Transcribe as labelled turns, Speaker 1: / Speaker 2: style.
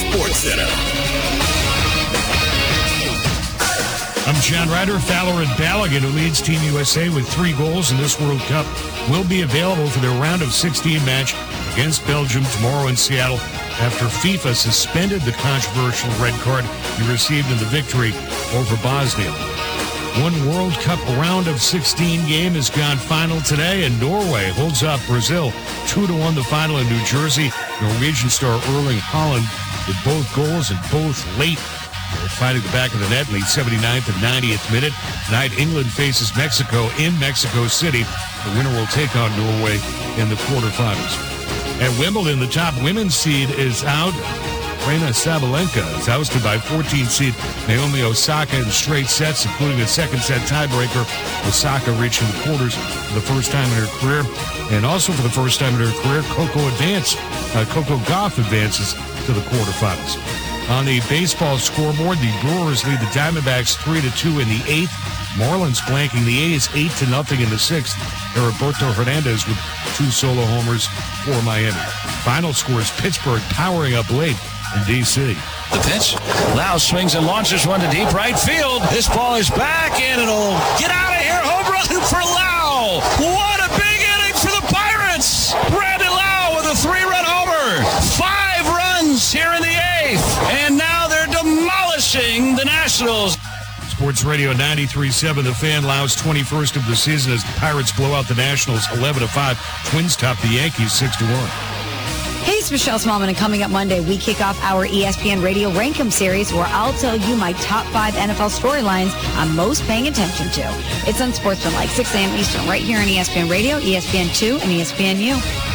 Speaker 1: SportsCenter.
Speaker 2: I'm John Ryder. Fowler and Balogun, who leads Team USA with 3 goals in this World Cup, will be available for their round of 16 match against Belgium tomorrow in Seattle after FIFA suspended the controversial red card he received in the victory over Bosnia. One World Cup round of 16 game has gone final today, and Norway holds up Brazil 2-1 the final in New Jersey. Norwegian star Erling Haaland did both goals and both late. They're fighting the back of the net in the 79th and 90th minute. Tonight, England faces Mexico in Mexico City. The winner will take on Norway in the quarterfinals. At Wimbledon, the top women's seed is out. Aryna Sabalenka is ousted by 14-seed Naomi Osaka in straight sets, including a second-set tiebreaker. Osaka reaching the quarters for the first time in her career. And also for the first time in her career, Coco Gauff advances to the quarterfinals. On the baseball scoreboard, the Brewers lead the Diamondbacks 3-2 in the 8th. Marlins blanking the A's 8-0 in the 6th. Heriberto Hernandez with 2 solo homers for Miami. Final scores, Pittsburgh powering up late in D.C.
Speaker 3: The pitch. Lau swings and launches one to deep right field. This ball is back and it'll get out of here. Home run for Lau. What a big inning for the Pirates. Brandon Lau with a 3-run homer. 5 runs here in the 8th. And now they're demolishing the Nationals.
Speaker 2: Sports Radio 93.7, The Fan. Lau's 21st of the season as the Pirates blow out the Nationals 11-5. Twins top the Yankees 6-1.
Speaker 4: Hey, it's Michelle Smallman, and coming up Monday, we kick off our ESPN Radio Rank 'em series, where I'll tell you my top 5 NFL storylines I'm most paying attention to. It's Unsportsmanlike, 6 a.m. Eastern, right here on ESPN Radio, ESPN2, and ESPNU.